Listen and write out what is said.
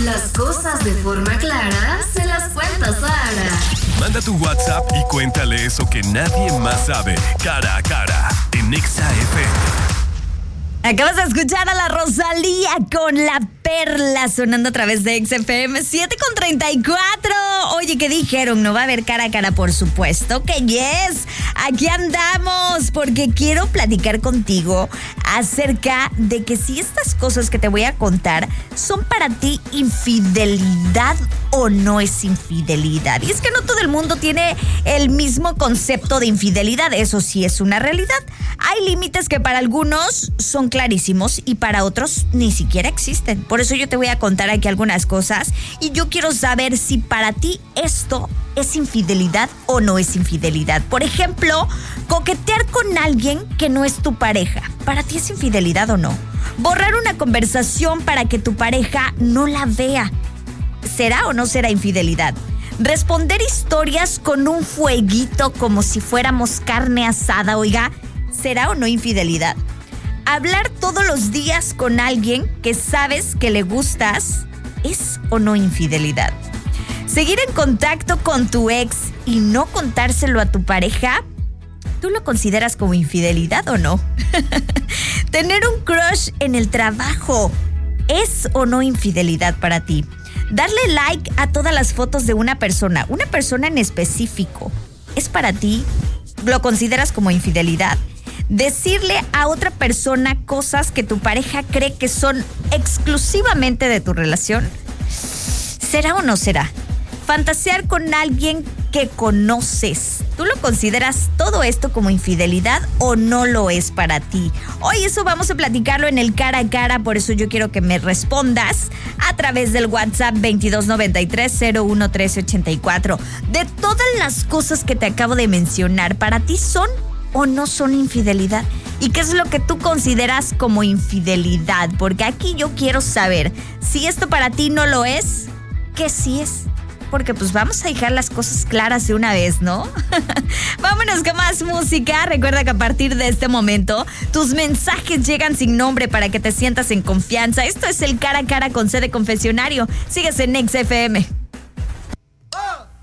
Las cosas de forma clara se las cuenta Sara. Manda tu WhatsApp y cuéntale eso que nadie más sabe. Cara a cara en Exa FM. Acabas de escuchar a la Rosalía con La Perla sonando a través de XFM 7:34. Oye, ¿qué dijeron? ¿No va a haber cara a cara? Por supuesto que yes. Aquí andamos porque quiero platicar contigo acerca de que si estas cosas que te voy a contar son para ti infidelidad o no es infidelidad. Y es que no todo el mundo tiene el mismo concepto de infidelidad. Eso sí es una realidad. Hay límites que para algunos son clarísimos y para otros ni siquiera existen. Por eso yo te voy a contar aquí algunas cosas y yo quiero saber si para ti esto es infidelidad o no es infidelidad. Por ejemplo, coquetear con alguien que no es tu pareja. ¿Para ti es infidelidad o no? Borrar una conversación para que tu pareja no la vea. ¿Será o no será infidelidad? Responder historias con un fueguito como si fuéramos carne asada, oiga, ¿será o no infidelidad? Hablar todos los días con alguien que sabes que le gustas, ¿es o no infidelidad? Seguir en contacto con tu ex y no contárselo a tu pareja, ¿tú lo consideras como infidelidad o no? Tener un crush en el trabajo, ¿es o no infidelidad para ti? Darle like a todas las fotos de una persona en específico, ¿es para ti? ¿Lo consideras como infidelidad? Decirle a otra persona cosas que tu pareja cree que son exclusivamente de tu relación, ¿será o no será? Fantasear con alguien que conoces, ¿tú lo consideras todo esto como infidelidad o no lo es para ti? Hoy eso vamos a platicarlo en el cara a cara, por eso yo quiero que me respondas a través del WhatsApp 2293-011384. De todas las cosas que te acabo de mencionar, ¿para ti son o no son infidelidad? ¿Y qué es lo que tú consideras como infidelidad? Porque aquí yo quiero saber si esto para ti no lo es, ¿qué sí es? Porque pues vamos a dejar las cosas claras de una vez, ¿no? Vámonos con más música. Recuerda que a partir de este momento tus mensajes llegan sin nombre para que te sientas en confianza. Esto es el cara a cara con C de confesionario. Sigues en XFM.